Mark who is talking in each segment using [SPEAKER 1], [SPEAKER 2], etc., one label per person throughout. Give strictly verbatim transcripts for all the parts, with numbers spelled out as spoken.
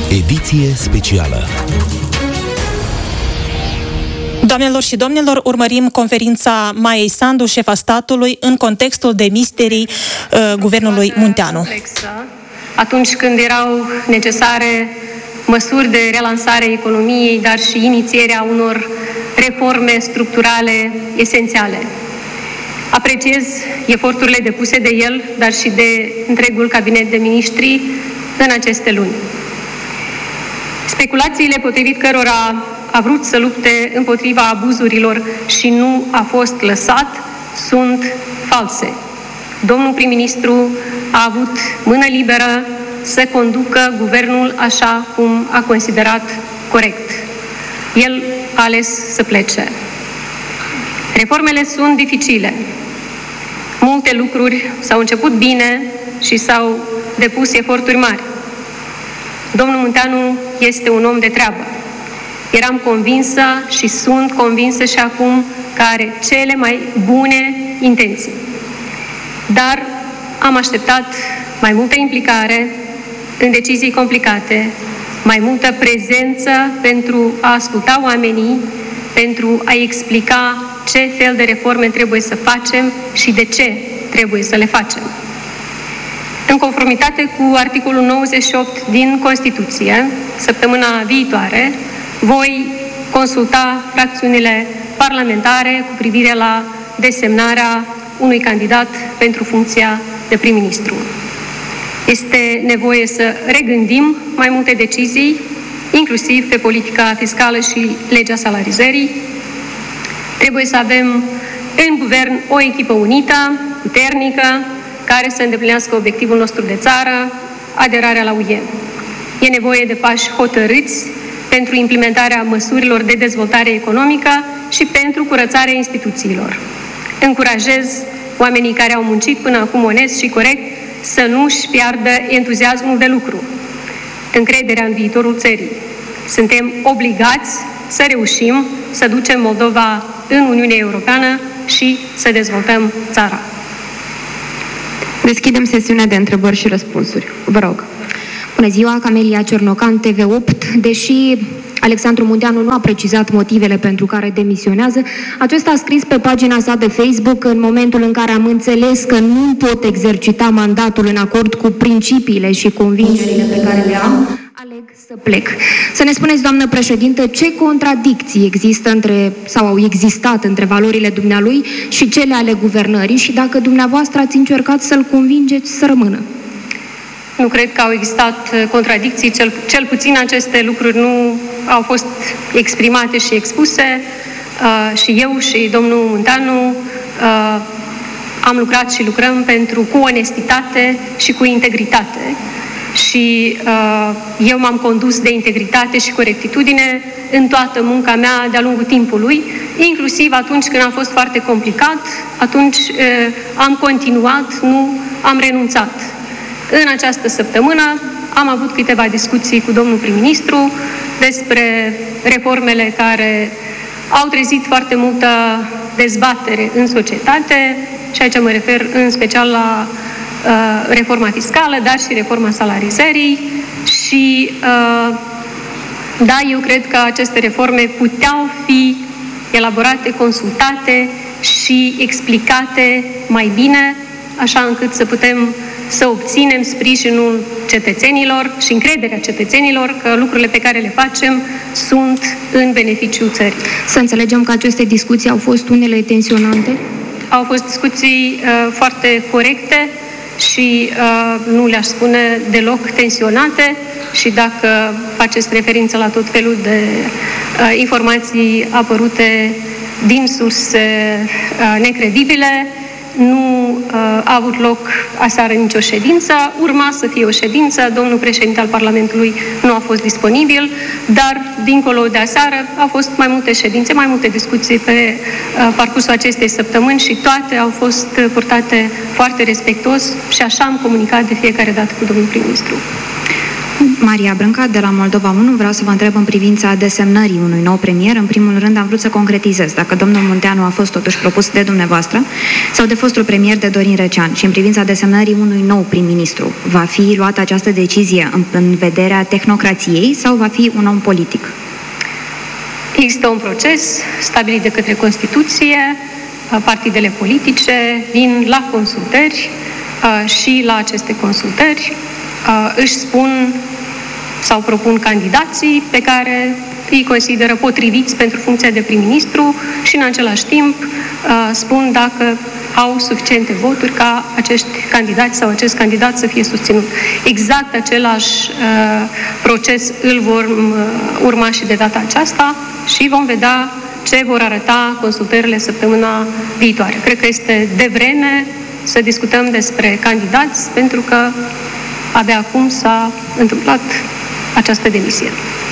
[SPEAKER 1] Ediție specială.
[SPEAKER 2] Doamnelor și domnilor, urmărim conferința Maiei Sandu, șefa statului, în contextul demiterii uh, guvernului Munteanu.
[SPEAKER 3] Atunci când erau necesare măsuri de relansare a economiei, dar și inițierea unor reforme structurale esențiale. Apreciez eforturile depuse de el, dar și de întregul cabinet de miniștri în aceste luni. Speculațiile potrivit cărora a vrut să lupte împotriva abuzurilor și nu a fost lăsat sunt false. Domnul prim-ministru a avut mână liberă să conducă guvernul așa cum a considerat corect. El a ales să plece. Reformele sunt dificile. Multe lucruri s-au început bine și s-au depus eforturi mari. Domnul Munteanu este un om de treabă. Eram convinsă și sunt convinsă și acum că are cele mai bune intenții. Dar am așteptat mai multă implicare în decizii complicate, mai multă prezență pentru a asculta oamenii, pentru a explica ce fel de reforme trebuie să facem și de ce trebuie să le facem. În conformitate cu articolul nouăzeci și opt din Constituție, săptămâna viitoare, voi consulta fracțiunile parlamentare cu privire la desemnarea unui candidat pentru funcția de prim-ministru. Este nevoie să regândim mai multe decizii, inclusiv pe politica fiscală și legea salarizării. Trebuie să avem în guvern o echipă unită, puternică, care să îndeplinească obiectivul nostru de țară, aderarea la U E. E nevoie de pași hotărâți pentru implementarea măsurilor de dezvoltare economică și pentru curățarea instituțiilor. Încurajez oamenii care au muncit până acum onest și corect să nu-și piardă entuziasmul de lucru, încrederea în viitorul țării. Suntem obligați să reușim să ducem Moldova în Uniunea Europeană și să dezvoltăm țara.
[SPEAKER 4] Deschidem sesiunea de întrebări și răspunsuri. Vă rog.
[SPEAKER 5] Bună ziua, Camelia Cernocan, T V opt. Deși Alexandru Munteanu nu a precizat motivele pentru care demisionează, acesta a scris pe pagina sa de Facebook: în momentul în care am înțeles că nu pot exercita mandatul în acord cu principiile și convingerile pe care le am, aleg să plec. Să ne spuneți, doamnă președintă, ce contradicții există între, sau au existat între valorile dumnealui și cele ale guvernării și dacă dumneavoastră ați încercat să-l convingeți să rămână?
[SPEAKER 3] Nu cred că au existat contradicții, cel, cel puțin aceste lucruri nu au fost exprimate și expuse. Uh, și eu și domnul Munteanu uh, am lucrat și lucrăm pentru, cu onestitate și cu integritate. Și uh, eu m-am condus de integritate și corectitudine în toată munca mea de-a lungul timpului, inclusiv atunci când a fost foarte complicat, atunci uh, am continuat, nu am renunțat. În această săptămână am avut câteva discuții cu domnul prim-ministru despre reformele care au trezit foarte multă dezbatere în societate și aici mă refer în special la uh, reforma fiscală, dar și reforma salarizării și uh, da, eu cred că aceste reforme puteau fi elaborate, consultate și explicate mai bine, așa încât să putem să obținem sprijinul cetățenilor și încrederea cetățenilor că lucrurile pe care le facem sunt în beneficiul țării.
[SPEAKER 5] Să înțelegem că aceste discuții au fost unele tensionante?
[SPEAKER 3] Au fost discuții uh, foarte corecte și uh, nu le-aș spune deloc tensionate și dacă faceți referință la tot felul de uh, informații apărute din surse uh, necredibile, nu uh, a avut loc aseară nicio ședință, urma să fie o ședință, domnul președinte al Parlamentului nu a fost disponibil, dar dincolo de aseară au fost mai multe ședințe, mai multe discuții pe uh, parcursul acestei săptămâni și toate au fost purtate foarte respectuos și așa am comunicat de fiecare dată cu domnul prim-ministru.
[SPEAKER 5] Maria Brânca, de la Moldova unu. Vreau să vă întreb în privința desemnării unui nou premier. În primul rând am vrut să concretizez dacă domnul Munteanu a fost totuși propus de dumneavoastră sau de fostul premier de Dorin Recean și în privința desemnării unui nou prim-ministru. Va fi luată această decizie în, în vederea tehnocrației sau va fi un om politic?
[SPEAKER 3] Există un proces stabilit de către Constituție, partidele politice vin la consultări și la aceste consultări își spun sau propun candidații pe care îi consideră potriviți pentru funcția de prim-ministru și în același timp spun dacă au suficiente voturi ca acești candidați sau acest candidat să fie susținut. Exact același proces îl vor urma și de data aceasta și vom vedea ce vor arăta consultările săptămâna viitoare. Cred că este devreme să discutăm despre candidați, pentru că abia acum s-a întâmplat această demisie.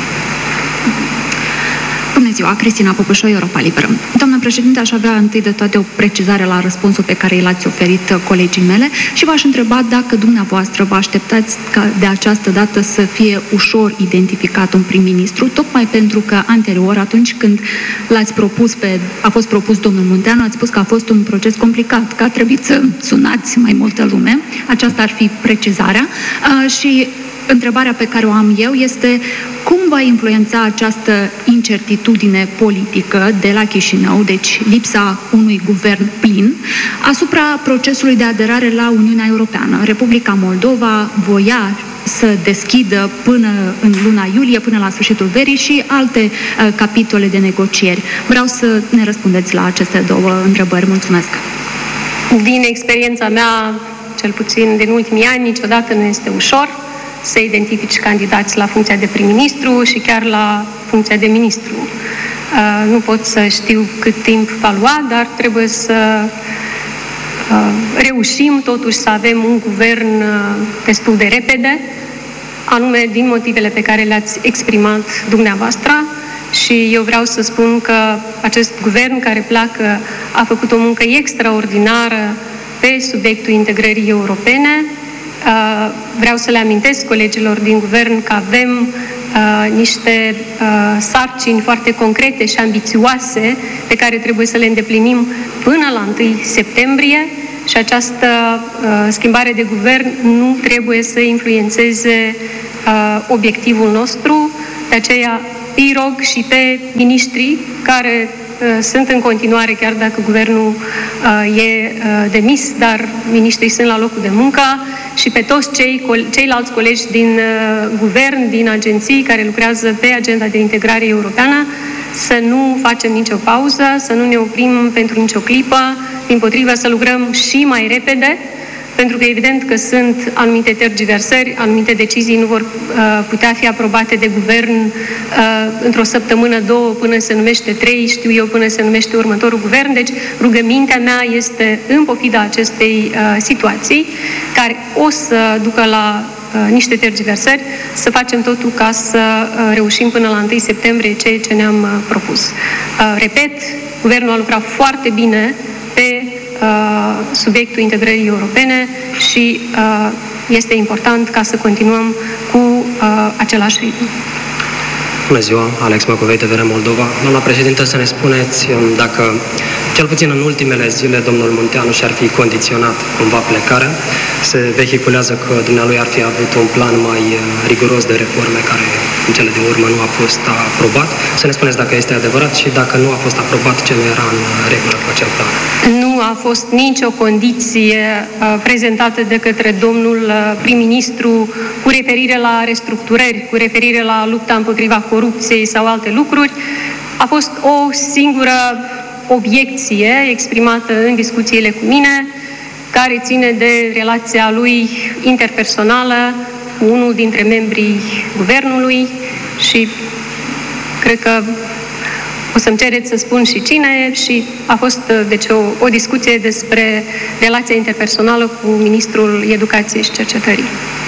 [SPEAKER 4] Bună ziua, Cristina Popușoi, Europa Liberă. Doamnă președinte, aș avea întâi de toate o precizare la răspunsul pe care l-ați oferit colegii mele și v-aș întreba dacă dumneavoastră vă așteptați ca de această dată să fie ușor identificat un prim-ministru, tocmai pentru că anterior, atunci când l-ați propus pe, a fost propus domnul Munteanu, ați spus că a fost un proces complicat, că a trebuit să sunați mai multă lume. Aceasta ar fi precizarea. Uh, și întrebarea pe care o am eu este cum va influența această incertitudine politică de la Chișinău, deci lipsa unui guvern plin, asupra procesului de aderare la Uniunea Europeană. Republica Moldova voia să deschidă până în luna iulie, până la sfârșitul verii și alte uh, capitole de negocieri. Vreau să ne răspundeți la aceste două întrebări. Mulțumesc!
[SPEAKER 3] Din experiența mea, cel puțin din ultimii ani, niciodată nu este ușor să identifici candidați la funcția de prim-ministru și chiar la funcția de ministru. Uh, nu pot să știu cât timp va lua, dar trebuie să uh, reușim totuși să avem un guvern uh, destul de repede, anume din motivele pe care le-ați exprimat dumneavoastră. Și eu vreau să spun că acest guvern care pleacă a făcut o muncă extraordinară pe subiectul integrării europene. Vreau să le amintesc colegilor din guvern că avem uh, niște uh, sarcini foarte concrete și ambițioase pe care trebuie să le îndeplinim până la întâi septembrie și această uh, schimbare de guvern nu trebuie să influențeze uh, obiectivul nostru. De aceea îi rog și pe miniștrii care sunt în continuare, chiar dacă guvernul uh, e uh, demis, dar miniștrii sunt la locul de muncă și pe toți cei, ceilalți colegi din uh, guvern, din agenții care lucrează pe agenda de integrare europeană, să nu facem nicio pauză, să nu ne oprim pentru nicio clipă, dimpotrivă să lucrăm și mai repede, pentru că evident că sunt anumite tergiversări, anumite decizii nu vor uh, putea fi aprobate de guvern uh, într-o săptămână, două, până se numește trei, știu eu, până se numește următorul guvern. Deci rugămintea mea este, în pofida acestei uh, situații, care o să ducă la uh, niște tergiversări, să facem totul ca să uh, reușim până la întâi septembrie ceea ce ne-am uh, propus. Uh, repet, guvernul a lucrat foarte bine pe subiectul integrării europene și uh, este important ca să continuăm cu uh, același ritm.
[SPEAKER 6] Bună ziua, Alex Macovei, T V R Moldova. Doamna președintă, să ne spuneți dacă, cel puțin în ultimele zile, domnul Munteanu și-ar fi condiționat cumva plecarea. Se vehiculează că dumnealui ar fi avut un plan mai riguros de reforme care în cele din urmă nu a fost aprobat. Să ne spuneți dacă este adevărat și dacă nu a fost aprobat, ce nu era în regulă cu acel plan.
[SPEAKER 3] Nu a fost nicio condiție uh, prezentată de către domnul uh, prim-ministru cu referire la restructurări, cu referire la lupta împotriva corupției sau alte lucruri. A fost o singură obiecție exprimată în discuțiile cu mine, care ține de relația lui interpersonală cu unul dintre membrii guvernului și cred că o să-mi cereți să spun și cine și a fost deci o, o discuție despre relația interpersonală cu Ministrul Educației și Cercetării.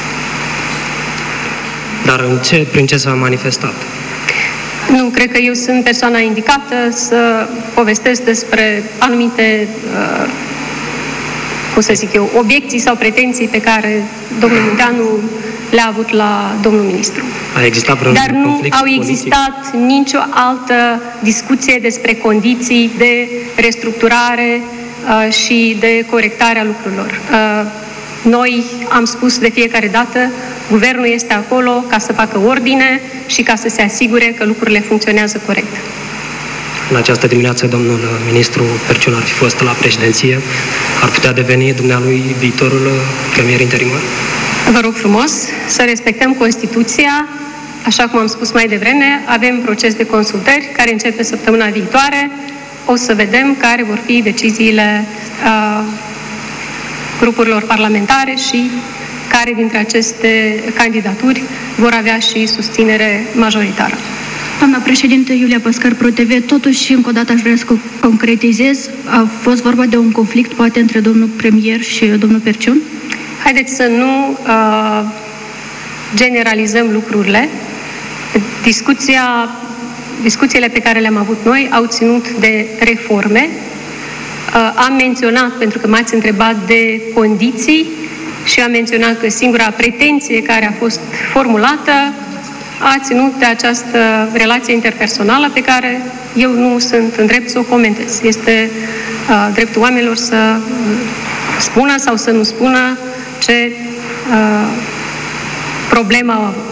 [SPEAKER 6] Dar în ce, prin ce s-a manifestat?
[SPEAKER 3] Nu, cred că eu sunt persoana indicată să povestesc despre anumite uh, cum să zic eu, obiecții sau pretenții pe care domnul Munteanu le-a avut la domnul ministru.
[SPEAKER 6] A existat vreun
[SPEAKER 3] Dar nu
[SPEAKER 6] conflict
[SPEAKER 3] au
[SPEAKER 6] politic?
[SPEAKER 3] existat nicio altă discuție despre condiții de restructurare uh, și de corectare a lucrurilor. Uh, Noi am spus de fiecare dată, guvernul este acolo ca să facă ordine și ca să se asigure că lucrurile funcționează corect.
[SPEAKER 6] În această dimineață, domnul ministru Perciun ar fi fost la președinție. Ar putea deveni dumnealui viitorul premier interimar?
[SPEAKER 3] Vă rog frumos să respectăm Constituția. Așa cum am spus mai devreme, avem proces de consultări care începe săptămâna viitoare. O să vedem care vor fi deciziile uh, grupurilor parlamentare și care dintre aceste candidaturi vor avea și susținere majoritară.
[SPEAKER 4] Doamna președintă Iulia Păscar, ProTV, totuși, încă o dată aș vrea să concretizez, a fost vorba de un conflict, poate, între domnul premier și domnul Perciun?
[SPEAKER 3] Haideți să nu uh, generalizăm lucrurile. Discuția, discuțiile pe care le-am avut noi au ținut de reforme. Uh, am menționat, pentru că m-ați întrebat de condiții, și am menționat că singura pretenție care a fost formulată a ținut de această relație interpersonală pe care eu nu sunt în drept să o comentez. Este uh, dreptul oamenilor să spună sau să nu spună ce uh, problemă au avut.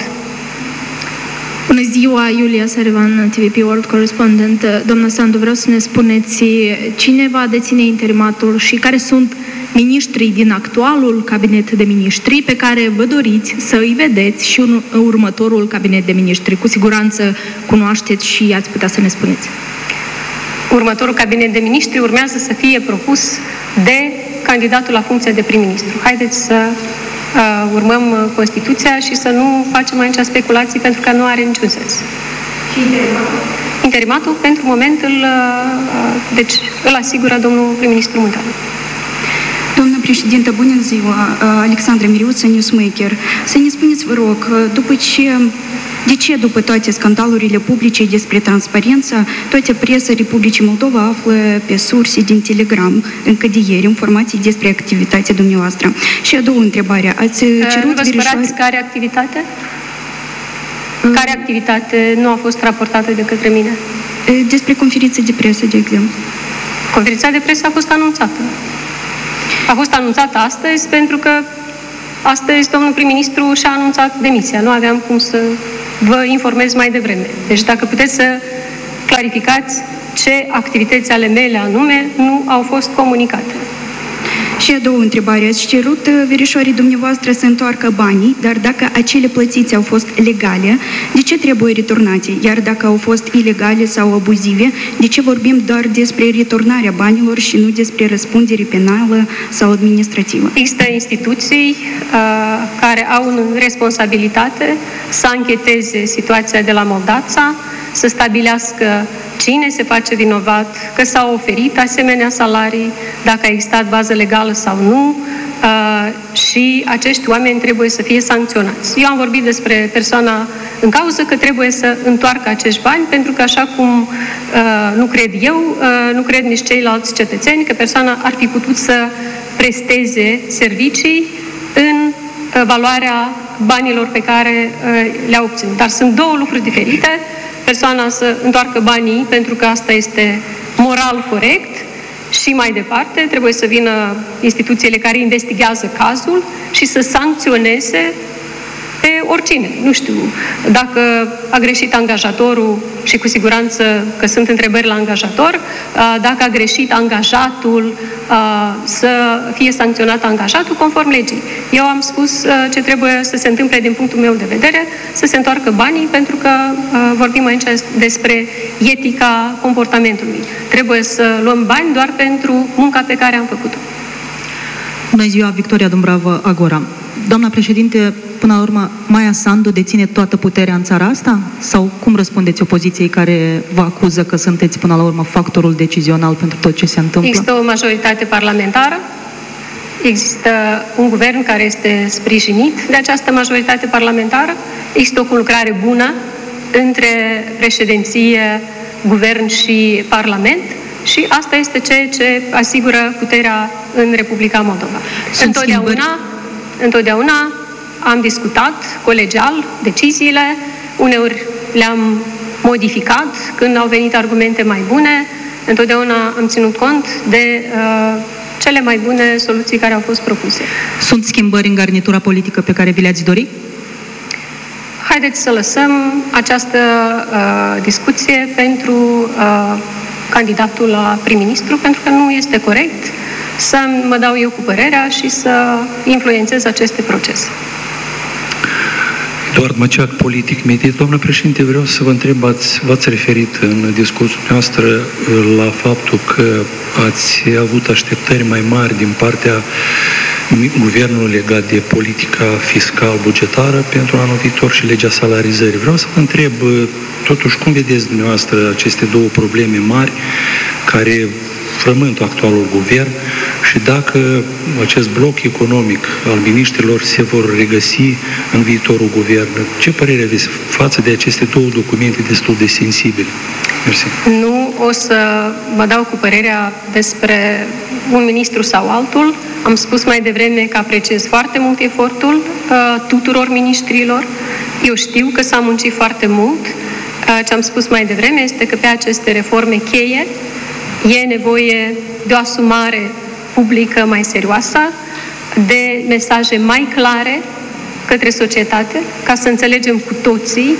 [SPEAKER 7] Bună ziua, Iulia Sarivan, T V P World Correspondent. Doamna Sandu, vreau să ne spuneți cine va deține interimatul și care sunt miniștrii din actualul cabinet de miniștri pe care vă doriți să îi vedeți și în următorul cabinet de miniștri. Cu siguranță cunoașteți și ați putea să ne spuneți.
[SPEAKER 3] Următorul cabinet de miniștri urmează să fie propus de candidatul la funcția de prim-ministru. Haideți să uh, urmăm Constituția și să nu facem aici speculații, pentru că nu are niciun sens. Și interimatul? Interimatul, pentru moment, îl, uh, deci, îl asigură domnul prim-ministru Munteanu.
[SPEAKER 8] Doamnă președintă, bună ziua, Alexandra Miriuță, Newsmaker. Să ne spuneți, vă rog, după ce, de ce după toate scandalurile publice despre transparență, toate presa Republicii Moldova află pe surse din Telegram, încă de ieri, informații despre activitatea dumneavoastră? Și a doua întrebare, ați cerut...
[SPEAKER 3] Nu vă spărați care activitate? Care activitate nu a fost raportată de către mine?
[SPEAKER 8] Despre conferința de presă, de exemplu.
[SPEAKER 3] Conferința de presă a fost anunțată. A fost anunțată astăzi pentru că astăzi domnul prim-ministru și-a anunțat demisia. Nu aveam cum să vă informez mai devreme. Deci dacă puteți să clarificați ce activități ale mele anume nu au fost comunicate.
[SPEAKER 8] Și a doua întrebare. Ați cerut verișorii dumneavoastră să întoarcă banii, dar dacă acele plătiți au fost legale, de ce trebuie returnate? Iar dacă au fost ilegale sau abuzive, de ce vorbim doar despre returnarea banilor și nu despre răspundere penală sau administrativă?
[SPEAKER 3] Există instituții uh, care au în responsabilitate să ancheteze situația de la Moldața, să stabilească cine se face vinovat, că s-au oferit asemenea salarii, dacă a existat bază legală sau nu, uh, și acești oameni trebuie să fie sancționați. Eu am vorbit despre persoana în cauză că trebuie să întoarcă acești bani, pentru că așa cum uh, nu cred eu, uh, nu cred nici ceilalți cetățeni, că persoana ar fi putut să presteze servicii în uh, valoarea banilor pe care uh, le-a obținut. Dar sunt două lucruri diferite. Persoana să întoarcă banii pentru că asta este moral corect și mai departe trebuie să vină instituțiile care investigează cazul și să sancționeze pe oricine. Nu știu, dacă a greșit angajatorul și cu siguranță că sunt întrebări la angajator, dacă a greșit angajatul, să fie sancționat angajatul conform legii. Eu am spus ce trebuie să se întâmple din punctul meu de vedere, să se întoarcă banii, pentru că vorbim aici despre etica comportamentului. Trebuie să luăm bani doar pentru munca pe care am făcut-o.
[SPEAKER 9] Bună ziua, Victoria Dumbrava, Agora. Doamna președinte, până la urmă, Maia Sandu deține toată puterea în țara asta? Sau cum răspundeți opoziției care vă acuză că sunteți până la urmă factorul decizional pentru tot ce se întâmplă?
[SPEAKER 3] Există o majoritate parlamentară, există un guvern care este sprijinit de această majoritate parlamentară, există o conlucrare bună între președinție, guvern și parlament. Și asta este ceea ce asigură puterea în Republica Moldova.
[SPEAKER 9] Sunt
[SPEAKER 3] Întotdeauna, întotdeauna am discutat colegial deciziile, uneori le-am modificat când au venit argumente mai bune, întotdeauna am ținut cont de uh, cele mai bune soluții care au fost propuse.
[SPEAKER 9] Sunt schimbări în garnitura politică pe care vi le-ați dori?
[SPEAKER 3] Haideți să lăsăm această uh, discuție pentru uh, candidatul la prim-ministru, pentru că nu este corect să mă dau eu cu părerea și să influențez aceste procese.
[SPEAKER 10] Eduard Măceac, Politic Media. Doamnă președinte, vreau să vă întreb, ați, v-ați referit în discursul noastră la faptul că ați avut așteptări mai mari din partea guvernului legat de politica fiscal-bugetară pentru anul viitor și legea salarizării. Vreau să vă întreb, totuși, cum vedeți dumneavoastră aceste două probleme mari care frământă actualul guvern și dacă acest bloc economic al miniștrilor se vor regăsi în viitorul guvern. Ce părere aveți față de aceste două documente destul de sensibile? Mersi.
[SPEAKER 3] Nu o să vă dau cu părerea despre un ministru sau altul. Am spus mai devreme că apreciez foarte mult efortul uh, tuturor miniștrilor. Eu știu că s-a muncit foarte mult. Uh, ce am spus mai devreme este că pe aceste reforme cheie e nevoie de o asumare publică mai serioasă, de mesaje mai clare către societate, ca să înțelegem cu toții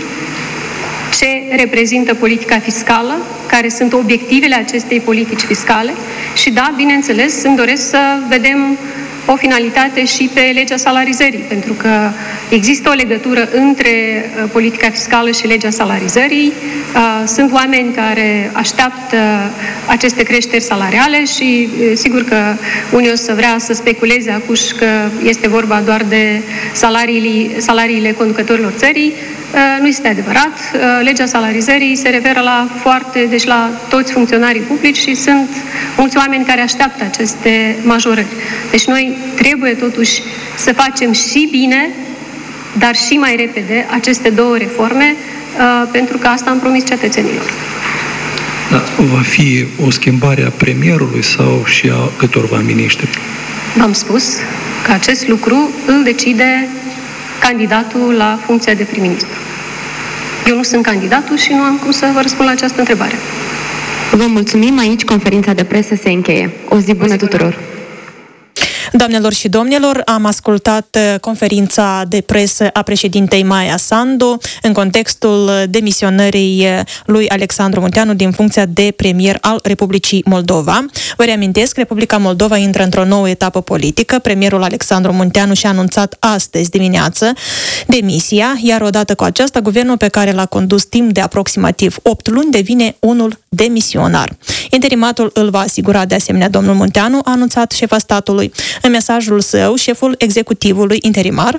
[SPEAKER 3] ce reprezintă politica fiscală, care sunt obiectivele acestei politici fiscale și da, bineînțeles, îmi doresc să vedem o finalitate și pe legea salarizării, pentru că există o legătură între politica fiscală și legea salarizării. Sunt oameni care așteaptă aceste creșteri salariale și sigur că unii o să vrea să speculeze acuși că este vorba doar de salariile, salariile conducătorilor țării. Nu este adevărat. Legea salarizării se referă la foarte, deci la toți funcționarii publici și sunt mulți oameni care așteaptă aceste majorări. Deci noi trebuie totuși să facem și bine, dar și mai repede aceste două reforme, pentru că asta am promis cetățenilor.
[SPEAKER 10] Da, va fi o schimbare a premierului sau și a câtorva miniștri?
[SPEAKER 3] V-am spus că acest lucru îl decide candidatul la funcția de prim-ministru. Eu nu sunt candidatul și nu am cum să vă răspund la această întrebare.
[SPEAKER 5] Vă mulțumim, aici conferința de presă se încheie. O zi bună tuturor!
[SPEAKER 2] Doamnelor și domnilor, am ascultat conferința de presă a președintei Maia Sandu în contextul demisionării lui Alexandru Munteanu din funcția de premier al Republicii Moldova. Vă reamintesc, Republica Moldova intră într-o nouă etapă politică. Premierul Alexandru Munteanu și-a anunțat astăzi dimineață demisia, iar odată cu aceasta, guvernul pe care l-a condus timp de aproximativ opt luni devine unul demisionar. Interimatul îl va asigura de asemenea domnul Munteanu, a anunțat șefa statului. În mesajul său, șeful executivului interimar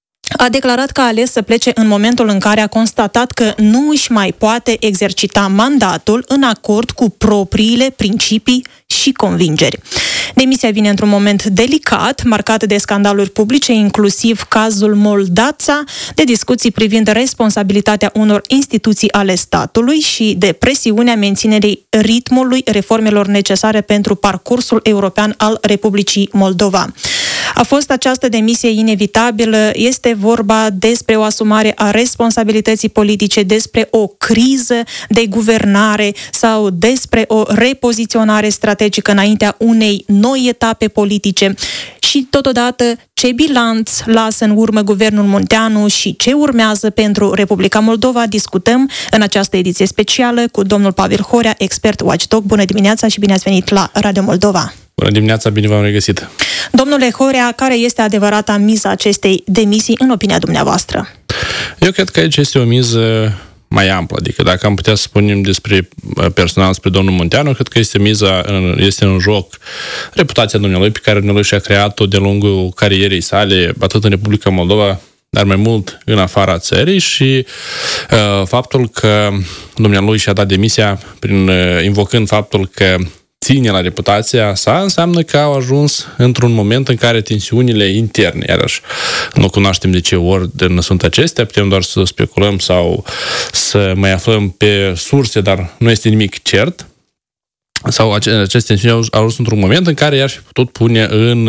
[SPEAKER 2] a declarat că a ales să plece în momentul în care a constatat că nu își mai poate exercita mandatul în acord cu propriile principii și convingeri. Demisia vine într-un moment delicat, marcat de scandaluri publice, inclusiv cazul Moldața, de discuții privind responsabilitatea unor instituții ale statului și de presiunea menținerii ritmului reformelor necesare pentru parcursul european al Republicii Moldova. A fost această demisie inevitabilă, este vorba despre o asumare a responsabilității politice, despre o criză de guvernare sau despre o repoziționare strategică înaintea unei noi etape politice și totodată ce bilanț lasă în urmă guvernul Munteanu și ce urmează pentru Republica Moldova. Discutăm în această ediție specială cu domnul Pavel Horea, expert watchdog. Bună dimineața și bine ați venit la Radio Moldova!
[SPEAKER 11] Bună dimineața, bine v-am regăsit!
[SPEAKER 2] Domnule Horea, care este adevărata miza acestei demisii în opinia dumneavoastră?
[SPEAKER 11] Eu cred că aici este o miză mai amplă, adică dacă am putea să spunem despre personal despre domnul Munteanu, cred că este miza, este în joc reputația dumnealui pe care dumnealui și-a creat-o de lungul carierei sale, atât în Republica Moldova, dar mai mult în afara țării și uh, faptul că dumnealui și-a dat demisia prin uh, invocând faptul că ține la reputația sa, înseamnă că au ajuns într-un moment în care tensiunile interne, iarăși nu cunoaștem de ce ordine sunt acestea, putem doar să speculăm sau să mai aflăm pe surse, dar nu este nimic cert. sau aceste tensiuni au ajuns într-un moment în care i-ar fi putut pune în,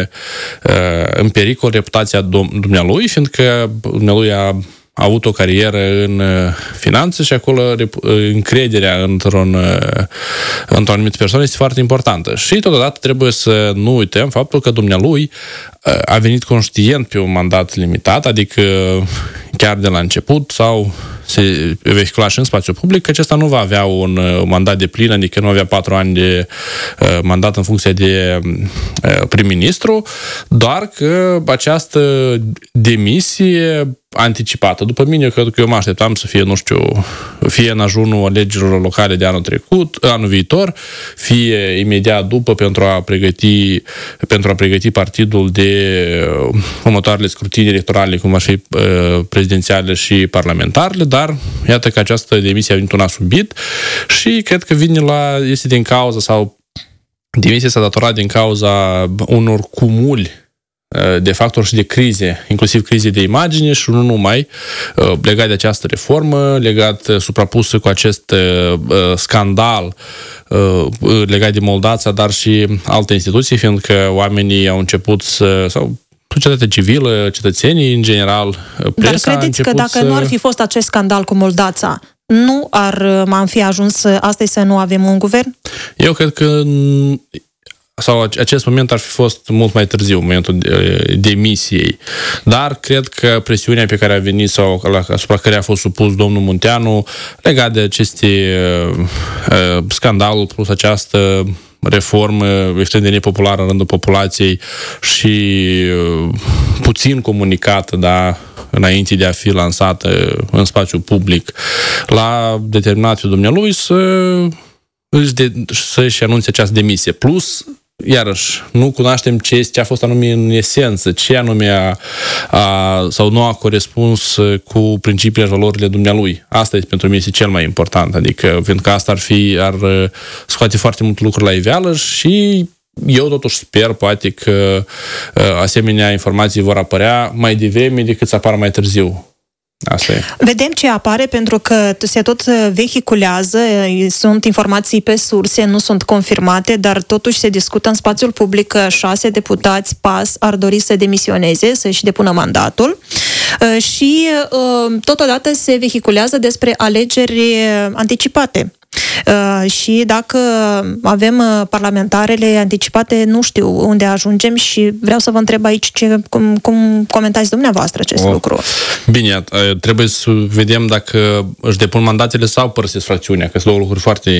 [SPEAKER 11] în pericol reputația dumnealui, fiindcă dumnealui a a avut o carieră în finanțe și acolo încrederea într-un, într-o anumită persoană este foarte importantă. Și totodată trebuie să nu uităm faptul că dumnealui a venit conștient pe un mandat limitat, adică chiar de la început sau se vehicula și în spațiu public, că acesta nu va avea un mandat de plin, adică nu avea patru ani de uh, mandat în funcție de uh, prim-ministru, doar că această demisie anticipată, după mine, eu cred că eu mă așteptam să fie, nu știu, fie în ajunul alegerilor locale de anul trecut, anul viitor, fie imediat după pentru a pregăti, pentru a pregăti partidul de uh, următoarele scrutinii electorale, cum ar fi uh, prezidențiale și parlamentarele, dar iată că această demisie a venit una subit și cred că vine la, este din cauza sau demisia s-a datorat din cauza unor cumuli de factori și de crize, inclusiv crize de imagine și nu numai, legat de această reformă, legat suprapusă cu acest scandal legat de Moldața, dar și alte instituții, fiindcă oamenii au început să, sau societatea civilă, cetățenii în general, presa.
[SPEAKER 2] Dar credeți că dacă
[SPEAKER 11] să... nu
[SPEAKER 2] ar fi fost acest scandal cu Moldața, nu ar m-am fi ajuns astăzi să nu avem un guvern? Eu cred că sau acest moment ar fi fost mult mai târziu, momentul demisiei. Dar cred că presiunea pe care a venit sau asupra care a fost supus domnul Munteanu legat de aceste uh, scandaluri plus această reformă extrem de nepopulară în rândul populației și uh, puțin comunicată, da, înainte de a fi lansată în spațiu public, l-a determinat pe dumnealui să să-și anunțe această demisie. Plus, iarăși, nu cunoaștem ce, ce a fost anume în esență, ce anume a, a, sau nu a corespuns cu principiile și valorile dumnealui. Asta este pentru mine cel mai important, adică fiindcă asta ar fi, ar scoate foarte mult lucruri la iveală și eu totuși sper, poate, că asemenea informații vor apărea mai devreme decât să apară mai târziu. Asta e. Vedem ce apare, pentru că se tot vehiculează, sunt informații pe surse, nu sunt confirmate, dar totuși se discută în spațiul public că șase deputați P A S ar dori să demisioneze, să-și depună mandatul și totodată se vehiculează despre alegeri anticipate. Uh, și dacă avem parlamentarele anticipate, nu știu unde ajungem și vreau să vă întreb aici ce, cum, cum comentați dumneavoastră acest oh. lucru.
[SPEAKER 11] Bine, trebuie să vedem dacă își depun mandatele sau părăsesc fracțiunea, că sunt două lucruri foarte